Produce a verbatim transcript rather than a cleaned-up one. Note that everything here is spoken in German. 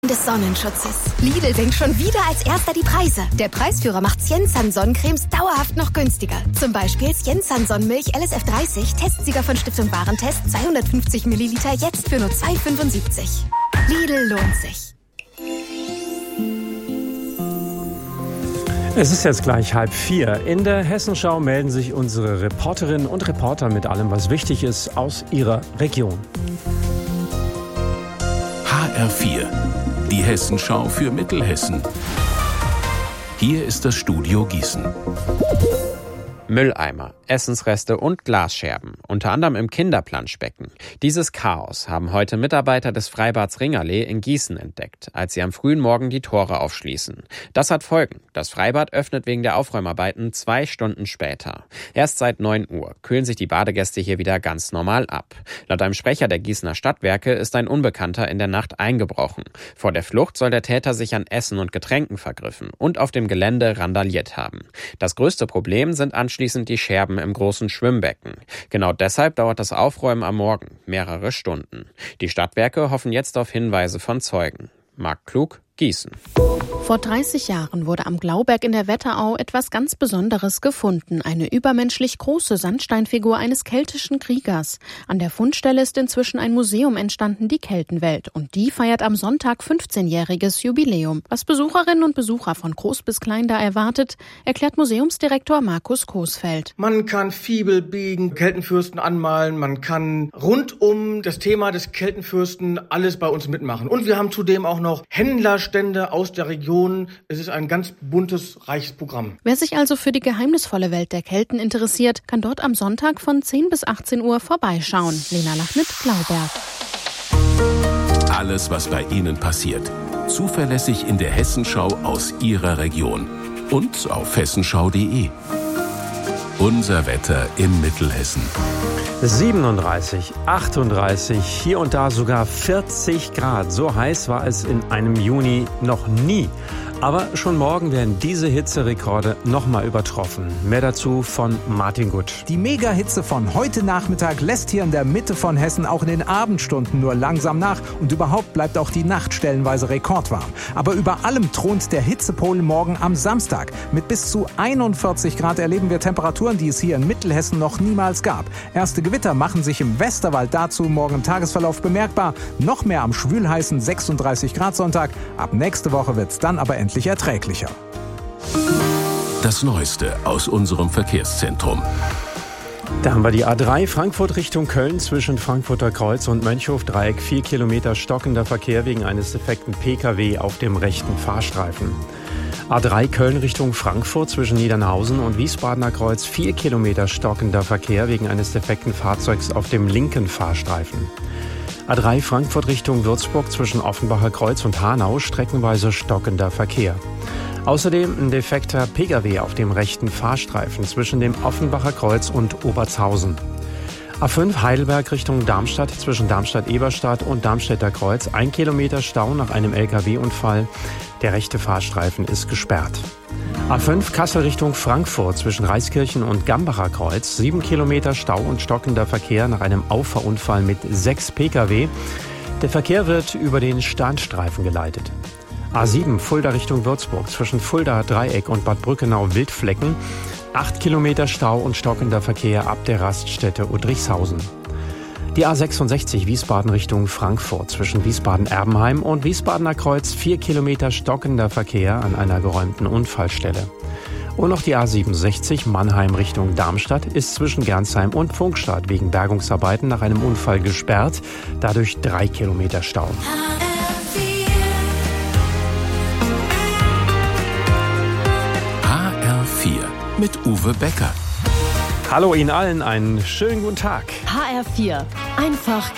des Sonnenschutzes. Lidl senkt schon wieder als erster die Preise. Der Preisführer macht Siensan Sonnencremes dauerhaft noch günstiger. Zum Beispiel Siensan Sonnenmilch L S F dreißig, Testsieger von Stiftung Warentest, zweihundertfünfzig Milliliter, jetzt für nur zwei Euro fünfundsiebzig. Lidl lohnt sich. Es ist jetzt gleich halb vier. In der Hessenschau melden sich unsere Reporterinnen und Reporter mit allem, was wichtig ist, aus ihrer Region. H R vier, die Hessenschau für Mittelhessen. Hier ist das Studio Gießen. Mülleimer, Essensreste und Glasscherben, unter anderem im Kinderplanschbecken. Dieses Chaos haben heute Mitarbeiter des Freibads Ringerlee in Gießen entdeckt, als sie am frühen Morgen die Tore aufschließen. Das hat Folgen. Das Freibad öffnet wegen der Aufräumarbeiten zwei Stunden später. Erst seit neun Uhr kühlen sich die Badegäste hier wieder ganz normal ab. Laut einem Sprecher der Gießener Stadtwerke ist ein Unbekannter in der Nacht eingebrochen. Vor der Flucht soll der Täter sich an Essen und Getränken vergriffen und auf dem Gelände randaliert haben. Das größte Problem sind anschließend Schließend die Scherben im großen Schwimmbecken. Genau deshalb dauert das Aufräumen am Morgen mehrere Stunden. Die Stadtwerke hoffen jetzt auf Hinweise von Zeugen. Marc Klug, Gießen. Vor dreißig Jahren wurde am Glauberg in der Wetterau etwas ganz Besonderes gefunden. Eine übermenschlich große Sandsteinfigur eines keltischen Kriegers. An der Fundstelle ist inzwischen ein Museum entstanden, die Keltenwelt. Und die feiert am Sonntag fünfzehnjähriges Jubiläum. Was Besucherinnen und Besucher von groß bis klein da erwartet, erklärt Museumsdirektor Markus Coesfeld. Man kann Fibel biegen, Keltenfürsten anmalen, man kann rund um das Thema des Keltenfürsten alles bei uns mitmachen. Und wir haben zudem auch noch Händlerstände aus der Region. Es ist ein ganz buntes, reiches Programm. Wer sich also für die geheimnisvolle Welt der Kelten interessiert, kann dort am Sonntag von zehn bis achtzehn Uhr vorbeischauen. Lena Lachnitt, Glauberg. Alles, was bei Ihnen passiert. Zuverlässig in der Hessenschau aus Ihrer Region. Und auf hessenschau punkt de. Unser Wetter in Mittelhessen. siebenunddreißig, achtunddreißig, hier und da sogar vierzig Grad. So heiß war es in einem Juni noch nie. Aber schon morgen werden diese Hitzerekorde nochmal übertroffen. Mehr dazu von Martin Gutt. Die Mega-Hitze von heute Nachmittag lässt hier in der Mitte von Hessen auch in den Abendstunden nur langsam nach. Und überhaupt bleibt auch die Nacht stellenweise rekordwarm. Aber über allem thront der Hitzepol morgen am Samstag. Mit bis zu einundvierzig Grad erleben wir Temperaturen, die es hier in Mittelhessen noch niemals gab. Erste Gewitter machen sich im Westerwald dazu morgen im Tagesverlauf bemerkbar. Noch mehr am schwülheißen sechsunddreißig Grad Sonntag. Ab nächste Woche wird's dann aber endlich erträglicher. Das Neueste aus unserem Verkehrszentrum. Da haben wir die A drei Frankfurt Richtung Köln zwischen Frankfurter Kreuz und Mönchhof-Dreieck. Vier Kilometer stockender Verkehr wegen eines defekten P K W auf dem rechten Fahrstreifen. A drei Köln Richtung Frankfurt zwischen Niedernhausen und Wiesbadener Kreuz. Vier Kilometer stockender Verkehr wegen eines defekten Fahrzeugs auf dem linken Fahrstreifen. A drei Frankfurt Richtung Würzburg zwischen Offenbacher Kreuz und Hanau streckenweise stockender Verkehr. Außerdem ein defekter P K W auf dem rechten Fahrstreifen zwischen dem Offenbacher Kreuz und Obertshausen. A fünf Heidelberg Richtung Darmstadt zwischen Darmstadt-Eberstadt und Darmstädter Kreuz. Ein Kilometer Stau nach einem L K W-Unfall. Der rechte Fahrstreifen ist gesperrt. A fünf Kassel Richtung Frankfurt zwischen Reiskirchen und Gambacher Kreuz. Sieben Kilometer Stau und stockender Verkehr nach einem Auffahrunfall mit sechs P K W. Der Verkehr wird über den Standstreifen geleitet. A sieben Fulda Richtung Würzburg zwischen Fulda Dreieck und Bad Brückenau-Wildflecken. Acht Kilometer Stau und stockender Verkehr ab der Raststätte Udrichshausen. Die A sechsundsechzig Wiesbaden Richtung Frankfurt zwischen Wiesbaden-Erbenheim und Wiesbadener Kreuz. Vier Kilometer stockender Verkehr an einer geräumten Unfallstelle. Und noch die A siebenundsechzig Mannheim Richtung Darmstadt ist zwischen Gernsheim und Pfungstadt wegen Bergungsarbeiten nach einem Unfall gesperrt. Dadurch drei Kilometer Stau. H R vier mit Uwe Becker. Hallo Ihnen allen, einen schönen guten Tag. H R vier. Einfach